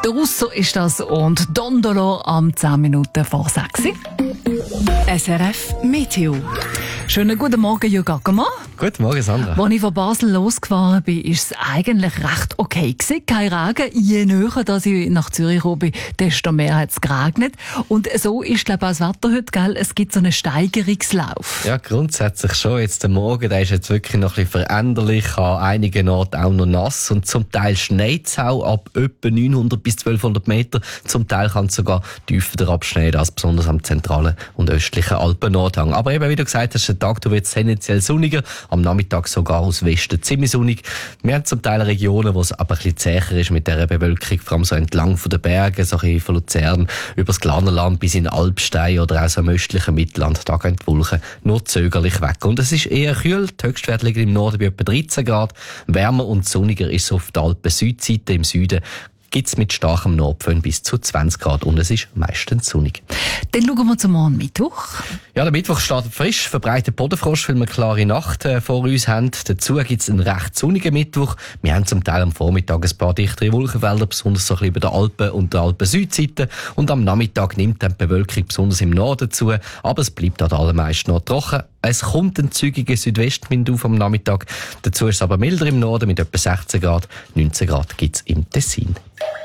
Der Russo ist das und Dondolo am 10 Minuten vor 6. SRF Meteo. Schönen guten Morgen, Jürgen Ackermann. Guten Morgen, Sandra. Als ich von Basel losgefahren bin, war es eigentlich recht okay gewesen. Kein Regen. Je näher dass ich nach Zürich gekommen bin, desto mehr hat es geregnet. Und so ist, glaube ich, das Wetter heute, gell? Es gibt so einen Steigerungslauf. Ja, grundsätzlich schon. Jetzt der Morgen, der ist jetzt wirklich noch ein bisschen veränderlich. An einigen Orten auch noch nass. Und zum Teil schneit es auch ab etwa 900 bis 1200 Meter. Zum Teil kann es sogar tiefer abschneien, als besonders am zentralen und östlichen Alpennordhang. Aber eben, wie du gesagt hast, der Tag wird tendenziell sonniger. Am Nachmittag sogar aus Westen ziemlich sonnig. Wir haben zum Teil Regionen, wo es aber ein bisschen zäher ist mit dieser Bewölkung, vor allem so entlang von den Bergen, so ein bisschen von Luzern über das Glarnerland bis in Alpstein oder auch so im östlichen Mittelland. Da gehen die Wolken nur zögerlich weg. Und es ist eher kühl. Die Höchstwerte liegen im Norden bei etwa 13 Grad. Wärmer und sonniger ist es auf der Alpen-Südseite. Im Süden gibt es mit starkem Nordföhn bis zu 20 Grad und es ist meistens sonnig. Dann schauen wir zum Morgen Mittwoch. Ja, der Mittwoch startet frisch, verbreitet Bodenfrost, weil wir eine klare Nacht vor uns haben. Dazu gibt es einen recht sonnigen Mittwoch. Wir haben zum Teil am Vormittag ein paar dichtere Wolkenfelder, besonders so ein bisschen über den Alpen und der Alpen-Südseite. Und am Nachmittag nimmt dann die Bewölkung besonders im Norden zu, aber es bleibt an allermeisten noch trocken. Es kommt ein zügiger Südwestwind auf am Nachmittag. Dazu ist es aber milder im Norden mit etwa 16 Grad. 19 Grad gibt es im Tessin.